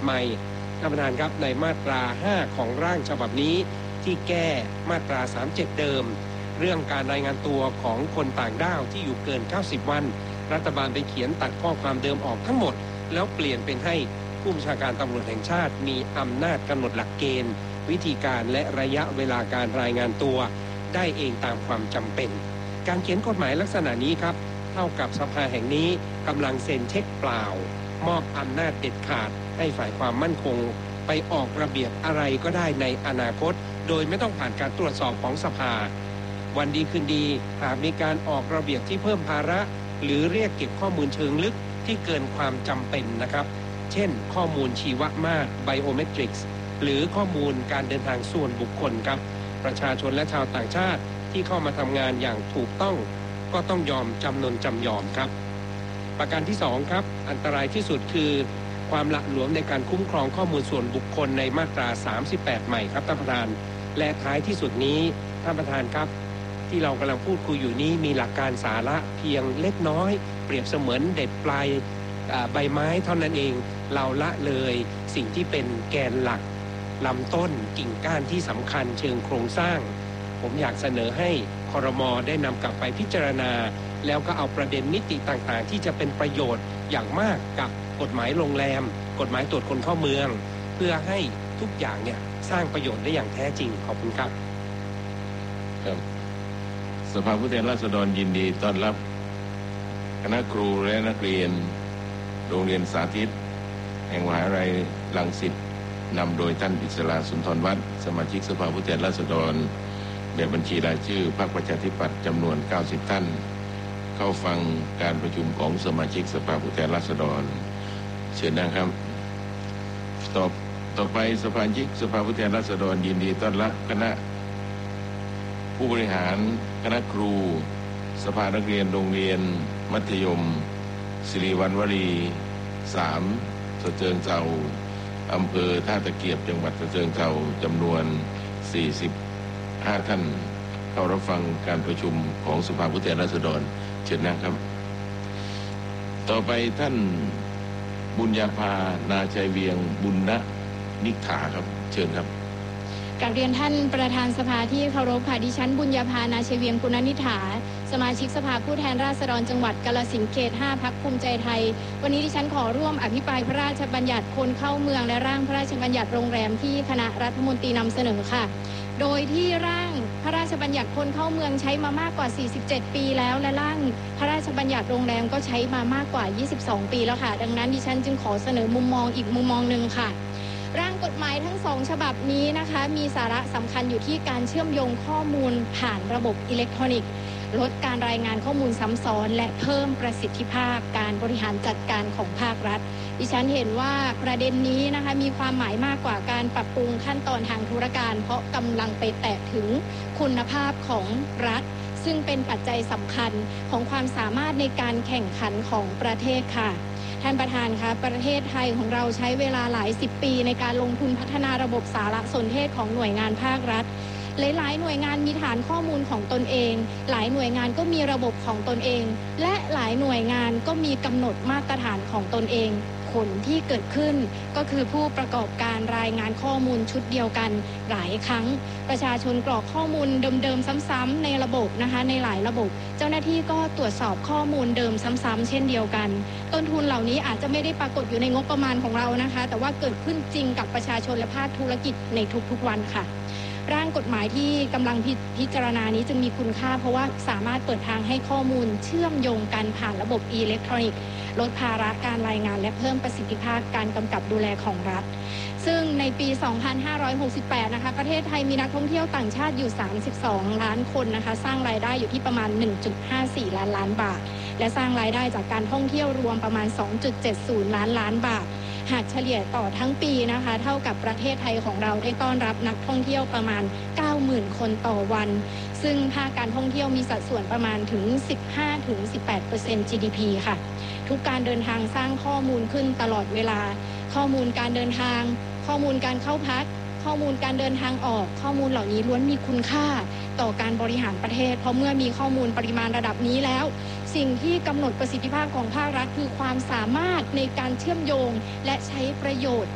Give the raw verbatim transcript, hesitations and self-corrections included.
ใหม่ท่านประธานครับในมาตราห้าของร่างฉบับนี้ที่แก้มาตราสามสิบเจ็ดเดิมเรื่องการรายงานตัวของคนต่างด้าวที่อยู่เกินเก้าสิบวันรัฐบาลไปเขียนตัดข้อความเดิมออกทั้งหมดแล้วเปลี่ยนเป็นให้ผู้บัญชาการตำรวจแห่งชาติมีอำนาจกำหนดหลักเกณฑ์วิธีการและระยะเวลาการรายงานตัวได้เองตามความจำเป็นการเขียนกฎหมายลักษณะนี้ครับเท่ากับสภาแห่งนี้กำลังเซ็นเช็คเปล่ามอบอำนาจเด็ดขาดให้ฝ่ายความมั่นคงไปออกระเบียบอะไรก็ได้ในอนาคตโดยไม่ต้องผ่านการตรวจสอบของสภาวันดีคืนดีหากมีการออกระเบียบที่เพิ่มภาระหรือเรียกเก็บข้อมูลเชิงลึกที่เกินความจำเป็นนะครับเช่นข้อมูลชีวมาตร Biometrics หรือข้อมูลการเดินทางส่วนบุคคลครับประชาชนและชาวต่างชาติที่เข้ามาทำงานอย่างถูกต้องก็ต้องยอมจำนนจำยอมครับประการที่สองครับอันตรายที่สุดคือความหละหลวมในการคุ้มครองข้อมูลส่วนบุคคลในมาตราสามสิบแปดใหม่ครับท่านประธานและท้ายที่สุดนี้ท่านประธานครับที่เรากำลังพูดคุยอยู่นี้มีหลักการสาระเพียงเล็กน้อยเปรียบเสมือนเด็ดปลายใบไม้เท่านั้นเองเราละเลยสิ่งที่เป็นแกนหลักลำต้นกิ่งก้านที่สำคัญเชิงโครงสร้างผมอยากเสนอให้ครม.ได้นำกลับไปพิจารณาแล้วก็เอาประเด็นมิติต่างๆที่จะเป็นประโยชน์อย่างมากกับกฎหมายโรงแรมกฎหมายตรวจคนเข้าเมืองเพื่อให้ทุกอย่างเนี่ยสร้างประโยชน์ได้อย่างแท้จริงขอบคุณครับครับสภาผู้แทนราษฎรยินดีต้อนรับคณะครูและนักเรียนโรงเรียนสาธิตแห่งมหาวิทยาลัยรังสิตนำโดยท่านอิสราสุนทรวัฒน์สมาชิกสภาผู้แทนราษฎรแบบบัญชีรายชื่อพรรคประชาธิปัตย์จำนวนเก้าสิบท่านเข้าฟังการประชุมของสมาชิกสภาผู้แทนราษฎรเชิญนะครับต่อต่อไปสมาชิกสภาผู้แทนราษฎรยินดีต้อนรับคณะผู้บริหารคณะครูสภานักเรียนโรงเรียนมัธยมศิริวัณวรีสามสะเจิงเทราอำเภอท่าตะเกียบจังหวัดสะเจิงเทราจำนวนสี่สิบห้าท่านเข้ารับฟังการประชุมของสภาผู้แทนราษฎรเชิญนะครับต่อไปท่านบุญญาภานาชัยเวียงบุญณนิขาครับเชิญครับกราบเรียนท่านประธานสภาที่เคารพค่ะดิฉันบุญญาภานาชัยเวียงกุณนิษฐาสมาชิกสภาผู้แทนราษฎรจังหวัดกาฬสินธุ์เขตห้าพรรคภูมิใจไทยวันนี้ดิฉันขอร่วมอภิปรายพระราชบัญญัติคนเข้าเมืองและร่างพระราชบัญญัติโรงแรมที่คณะรัฐมนตรีนำเสนอค่ะโดยที่ร่างพระราชบัญญัติคนเข้าเมืองใช้มามากกว่าสี่สิบเจ็ดปีแล้วและร่างพระราชบัญญัติโรงแรมก็ใช้มามากกว่ายี่สิบสองปีแล้วค่ะดังนั้นดิฉันจึงขอเสนอมุมมองอีกมุมมองนึงค่ะร่างกฎหมายทั้งสองฉบับนี้นะคะมีสาระสำคัญอยู่ที่การเชื่อมโยงข้อมูลผ่านระบบอิเล็กทรอนิกส์ลดการรายงานข้อมูลซ้ำซ้อนและเพิ่มประสิทธิภาพการบริหารจัดการของภาครัฐดิฉันเห็นว่าประเด็นนี้นะคะมีความหมายมากกว่าการปรับปรุงขั้นตอนทางธุรการเพราะกำลังไปแตะถึงคุณภาพของรัฐซึ่งเป็นปัจจัยสำคัญของความสามารถในการแข่งขันของประเทศค่ะท่านประธานคะประเทศไทยของเราใช้เวลาหลายสิบปีในการลงทุนพัฒนาระบบสารสนเทศของหน่วยงานภาครัฐหลายๆหน่วยงานมีฐานข้อมูลของตนเองหลายหน่วยงานก็มีระบบของตนเองและหลายหน่วยงานก็มีกำหนดมาตรฐานของตนเองผลที่เกิดขึ้นก็คือผู้ประกอบการรายงานข้อมูลชุดเดียวกันหลายครั้งประชาชนกรอกข้อมูลเดิมๆซ้ำๆในระบบนะคะในหลายระบบเจ้าหน้าที่ก็ตรวจสอบข้อมูลเดิมซ้ำๆเช่นเดียวกันต้นทุนเหล่านี้อาจจะไม่ได้ปรากฏอยู่ในงบประมาณของเรานะคะแต่ว่าเกิดขึ้นจริงกับประชาชนและภาคธุรกิจในทุกๆวันค่ะร่างกฎหมายที่กำลังพพิจารณานี้จึงมีคุณค่าเพราะว่าสามารถเปิดทางให้ข้อมูลเชื่อมโยงกันผ่านระบบอิเล็กทรอนิกส์ลดภาระการรายงานและเพิ่มประสิทธิภาพการกำกับดูแลของรัฐซึ่งในปี สองพันห้าร้อยหกสิบแปด นะคะประเทศไทยมีนักท่องเที่ยวต่างชาติอยู่ สามสิบสอง ล้านคนนะคะสร้างรายได้อยู่ที่ประมาณ หนึ่งจุดห้าสี่ ล้านล้านบาทและสร้างรายได้จากการท่องเที่ยวรวมประมาณ สองจุดเจ็ดศูนย์ ล้านล้านบาทหากเฉลี่ยต่อทั้งปีนะคะเท่ากับประเทศไทยของเราได้ต้อนรับนักท่องเที่ยวประมาณ เก้าหมื่น คนต่อวันซึ่งภาคการท่องเที่ยวมีสัดส่วนประมาณถึง สิบห้าถึงสิบแปดเปอร์เซ็นต์ จี ดี พี ค่ะทุกการเดินทางสร้างข้อมูลขึ้นตลอดเวลาข้อมูลการเดินทางข้อมูลการเข้าพักข้อมูลการเดินทางออกข้อมูลเหล่านี้ล้วนมีคุณค่าต่อการบริหารประเทศเพราะเมื่อมีข้อมูลปริมาณระดับนี้แล้วสิ่งที่กำหนดประสิทธิภาพของภาครัฐคือความสามารถในการเชื่อมโยงและใช้ประโยชน์